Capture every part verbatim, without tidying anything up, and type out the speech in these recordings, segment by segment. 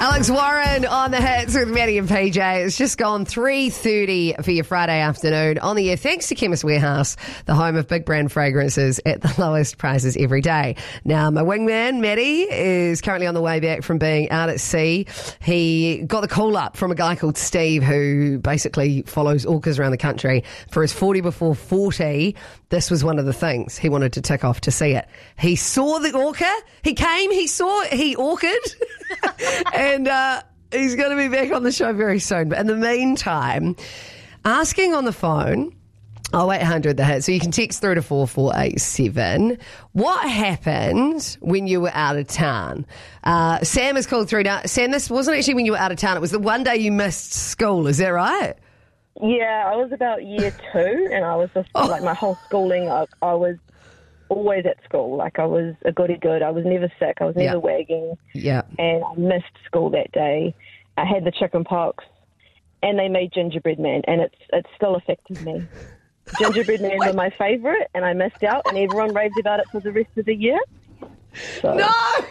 Alex Warren on the hits with Maddie and P J. It's just gone three thirty for your Friday afternoon on the air. Thanks to Chemist Warehouse, the home of big brand fragrances at the lowest prices every day. Now, my wingman, Maddie, is currently on the way back from being out at sea. He got the call up from a guy called Steve who basically follows orcas around the country. For his forty before forty, this was one of the things he wanted to tick off to see it. He saw the orca. He came, he saw, he orca'd. And uh, he's going to be back on the show very soon. But in the meantime, asking on the phone, oh eight hundred the hit, so you can text through to four four eight seven. What happened when you were out of town? Uh, Sam has called through now. Sam, this wasn't actually when you were out of town. It was the one day you missed school. Is that right? Yeah, I was about year two, and I was just, oh. like, my whole schooling, I, I was always at school. Like, I was a goody good. I was never sick. I was never yeah. wagging. Yeah. And I missed school that day. I had the chicken pox, and they made gingerbread man, and it's it still affected me. Gingerbread man were my favourite, and I missed out, and everyone raved about it for the rest of the year. So. No!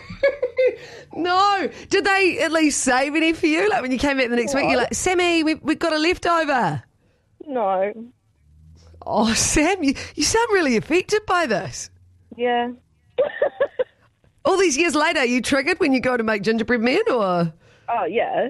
No! Did they at least save any for you? Like, when you came back the next no. week, you're like, Sammy, we, we've got a leftover. No. Oh, Sam, you, you sound really affected by this. Yeah. All these years later, are you triggered when you go to make gingerbread men, or? Oh, yeah.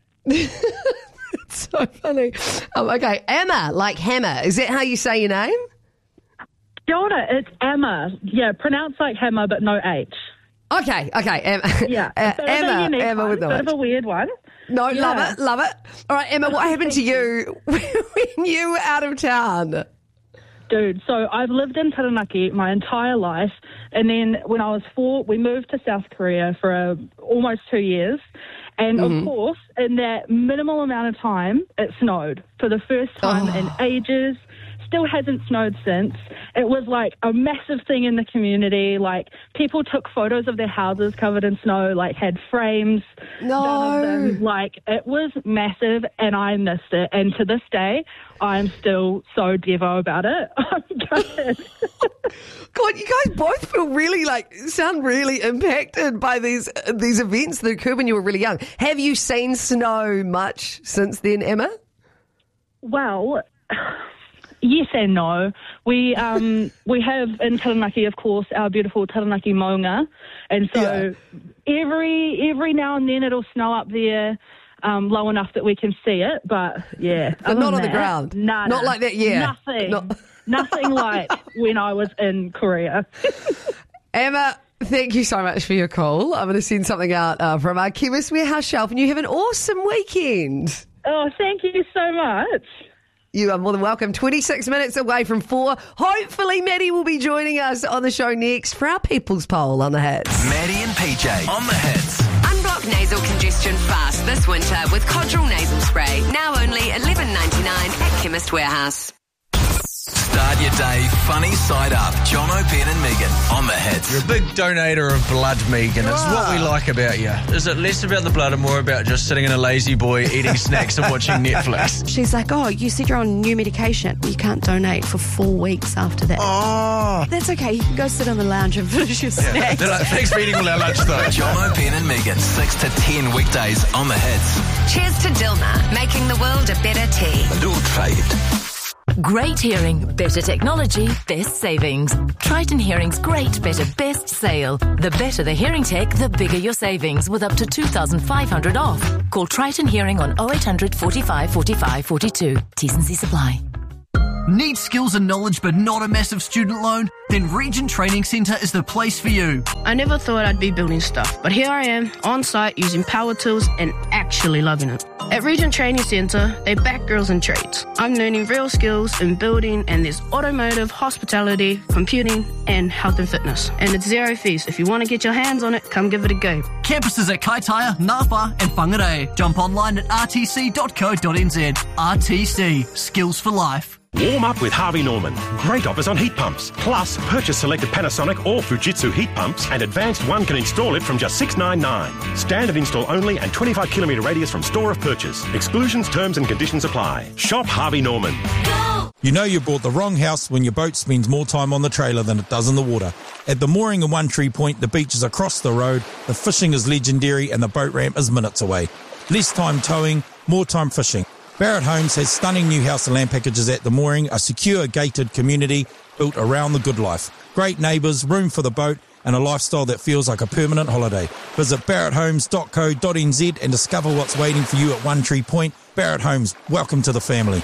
It's so funny. Um, okay, Emma, like hammer. Is that how you say your name? Kia ora, it's Emma. Yeah, pronounced like hammer, but no H. Okay, okay. Emma, yeah, uh, bit Emma, of a unique Emma one, with no bit H. of a weird one. No, yeah. love it, love it. All right, Emma, what happened to you when you were out of town? Dude, so I've lived in Taranaki my entire life, and then when I was four, we moved to South Korea for uh, almost two years. And, mm-hmm. of course, in that minimal amount of time, it snowed for the first time oh. in ages. Still hasn't snowed since. It was like a massive thing in the community. Like, people took photos of their houses covered in snow, like had frames. No. None of them. Like, it was massive, and I missed it. And to this day, I'm still so devo about it. I'm gutted. God, you guys both feel really like sound really impacted by these these events that occurred when you were really young. Have you seen snow much since then, Emma? Well, yes and no. We um we have in Taranaki, of course, our beautiful Taranaki maunga, and so yeah. every every now and then it'll snow up there. Um, low enough that we can see it, but yeah. But not on that, the ground? Nada, not like that, yeah. Nothing. Not... Nothing like when I was in Korea. Emma, thank you so much for your call. I'm going to send something out uh, from our Chemist Warehouse shelf, and you have an awesome weekend. Oh, thank you so much. You are more than welcome. twenty-six minutes away from four. Hopefully, Maddie will be joining us on the show next for our People's Poll on the hits. Maddie and P J on the hits. Unblock nasal congestion fast this winter with Codral Nasal Spray. Now only eleven ninety-nine at Chemist Warehouse. Start your day funny side up. Jono, Ben and Megan on the hits. You're a big donator of blood, Megan. It's Ah. what we like about you. Is it less about the blood and more about just sitting in a lazy boy eating snacks and watching Netflix? She's like, oh, you said you're on new medication. You can't donate for four weeks after that. Oh. That's okay. You can go sit on the lounge and finish your snacks. They're like, thanks for eating all our lunch, though. Jono, Ben and Megan, six to ten weekdays on the hits. Cheers to Dilmah, making the world a better tea. A little trade. Great hearing, better technology, best savings. Triton Hearing's great, better, best sale. The better the hearing tech, the bigger your savings with up to two thousand five hundred dollars off. Call Triton Hearing on oh eight hundred, forty-five, forty-five, forty-two. T's and C's apply. Need skills and knowledge but not a massive student loan? Then Region Training Centre is the place for you. I never thought I'd be building stuff, but here I am, on site, using power tools and actually loving it. At Region Training Centre, they back girls in trades. I'm learning real skills in building, and there's automotive, hospitality, computing, and health and fitness. And it's zero fees. If you want to get your hands on it, come give it a go. Campuses at Kaitaia, Napa and Whangarei. Jump online at r t c dot co dot n z. R T C, skills for life. Warm up with Harvey Norman. Great offers on heat pumps. Plus, purchase selected Panasonic or Fujitsu heat pumps and Advanced One can install it from just six dollars ninety-nine. Standard install only and twenty-five kilometre radius from store of purchase. Exclusions, terms and conditions apply. Shop Harvey Norman. Go! You know you bought the wrong house when your boat spends more time on the trailer than it does in the water. At the mooring in One Tree Point, the beach is across the road, the fishing is legendary, and the boat ramp is minutes away. Less time towing, more time fishing. Barrett Homes has stunning new house and land packages at the mooring, a secure gated community built around the good life. Great neighbours, room for the boat, and a lifestyle that feels like a permanent holiday. Visit barrett homes dot co dot n z and discover what's waiting for you at One Tree Point. Barrett Homes, welcome to the family.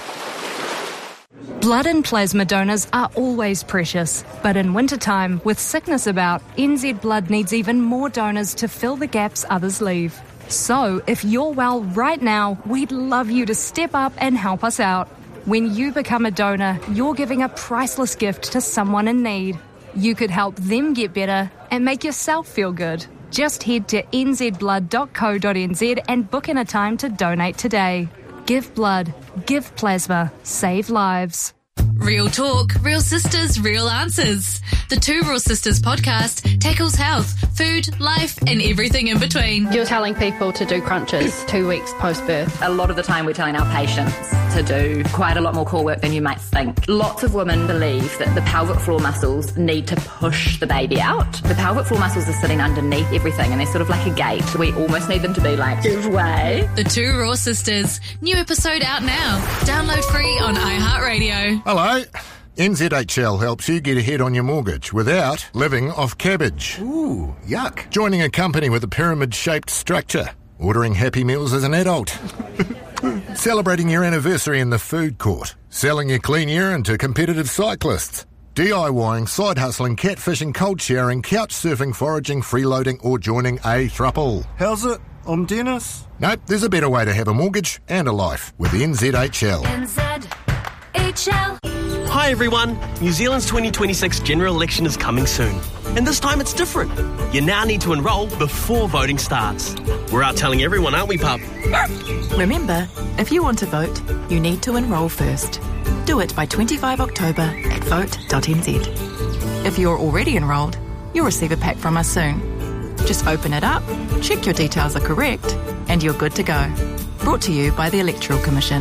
Blood and plasma donors are always precious, but in wintertime, with sickness about, N Z Blood needs even more donors to fill the gaps others leave. So, if you're well right now, we'd love you to step up and help us out. When you become a donor, you're giving a priceless gift to someone in need. You could help them get better and make yourself feel good. Just head to n z blood dot co dot n z and book in a time to donate today. Give blood, give plasma, save lives. Real talk, real sisters, real answers. The Two Raw Sisters podcast tackles health, food, life, and everything in between. You're telling people to do crunches two weeks post-birth. A lot of the time we're telling our patients to do quite a lot more core work than you might think. Lots of women believe that the pelvic floor muscles need to push the baby out. The pelvic floor muscles are sitting underneath everything and they're sort of like a gate. We almost need them to be like, give way. The Two Raw Sisters. New episode out now. Download free on iHeartRadio. Hello. N Z H L helps you get ahead on your mortgage without living off cabbage. Ooh, yuck. Joining a company with a pyramid-shaped structure. Ordering Happy Meals as an adult. Celebrating your anniversary in the food court. Selling your clean urine to competitive cyclists. DIYing, side hustling, catfishing, cold showering, couch surfing, foraging, freeloading, or joining a throuple. How's it? I'm Dennis. Nope, there's a better way to have a mortgage and a life with N Z H L. N Z H L. Hi everyone, New Zealand's twenty twenty-six general election is coming soon. And this time it's different. You now need to enrol before voting starts. We're out telling everyone, aren't we, pup? Remember, if you want to vote, you need to enrol first. Do it by the twenty-fifth of October at vote dot n z. If you're already enrolled, you'll receive a pack from us soon. Just open it up, check your details are correct, and you're good to go. Brought to you by the Electoral Commission.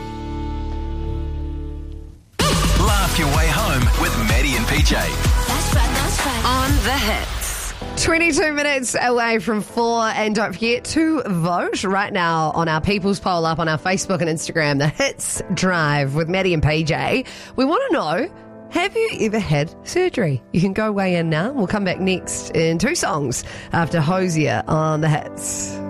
Laugh your way home with Maddie and P J. That's right, that's right. On the hits. twenty-two minutes away from four, and don't forget to vote right now on our People's Poll up on our Facebook and Instagram, the Hits Drive with Maddie and P J. We want to know, have you ever had surgery? You can go weigh in now. We'll come back next in two songs after Hosier on the Hits.